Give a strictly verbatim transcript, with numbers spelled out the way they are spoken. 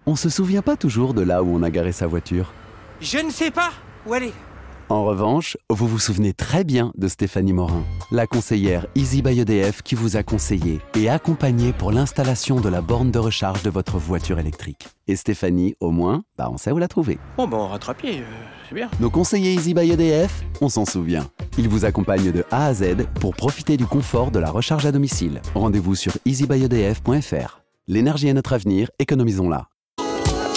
on se souvient pas toujours de là où on a garé sa voiture. Je ne sais pas où elle est. En revanche, vous vous souvenez très bien de Stéphanie Morin, la conseillère Easy by E D F qui vous a conseillé et accompagné pour l'installation de la borne de recharge de votre voiture électrique. Et Stéphanie, au moins, bah on sait où la trouver. Bon, ben, on rattrape-pied, euh, c'est bien. Nos conseillers Easy by E D F, on s'en souvient. Ils vous accompagnent de A à Z pour profiter du confort de la recharge à domicile. Rendez-vous sur easy by e d f point f r. L'énergie est notre avenir, économisons-la.